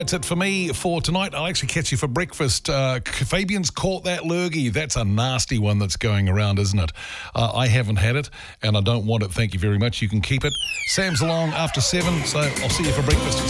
That's it for me for tonight. I'll actually catch you for breakfast. Fabian's caught that lurgy. That's a nasty one that's going around, isn't it? I haven't had it, and I don't want it. Thank you very much. You can keep it. Sam's along after 7, so I'll see you for breakfast.